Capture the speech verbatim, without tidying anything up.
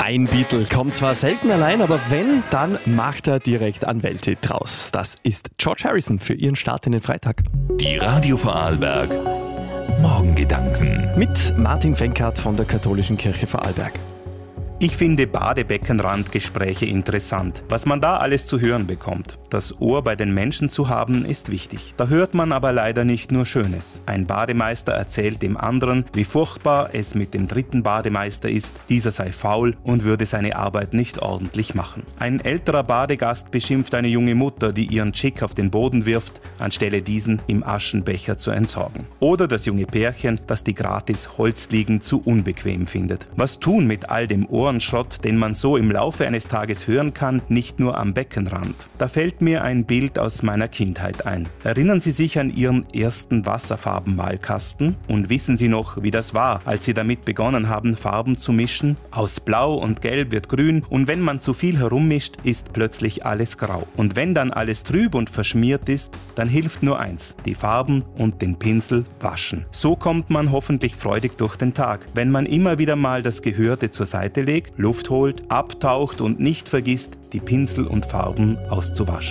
Ein Beatle kommt zwar selten allein, aber wenn, dann macht er direkt einen Welthit draus. Das ist George Harrison für Ihren Start in den Freitag. Die Radio Vorarlberg Morgengedanken Mit Martin Fenkart von der Katholischen Kirche Vorarlberg. Ich finde Badebeckenrandgespräche interessant, was man da alles zu hören bekommt. Das Ohr bei den Menschen zu haben, ist wichtig. Da hört man aber leider nicht nur Schönes. Ein Bademeister erzählt dem anderen, wie furchtbar es mit dem dritten Bademeister ist, dieser sei faul und würde seine Arbeit nicht ordentlich machen. Ein älterer Badegast beschimpft eine junge Mutter, die ihren Chick auf den Boden wirft, anstelle diesen im Aschenbecher zu entsorgen. Oder das junge Pärchen, das die gratis Holzliegen zu unbequem findet. Was tun mit all dem Ohrenschrott, den man so im Laufe eines Tages hören kann, nicht nur am Beckenrand? Da fällt mir ein Bild aus meiner Kindheit ein. Erinnern Sie sich an Ihren ersten Wasserfarbenmalkasten? Und wissen Sie noch, wie das war, als Sie damit begonnen haben, Farben zu mischen? Aus Blau und Gelb wird Grün und wenn man zu viel herummischt, ist plötzlich alles grau. Und wenn dann alles trüb und verschmiert ist, dann hilft nur eins, die Farben und den Pinsel waschen. So kommt man hoffentlich freudig durch den Tag, wenn man immer wieder mal das Gehörte zur Seite legt, Luft holt, abtaucht und nicht vergisst, die Pinsel und Farben auszuwaschen.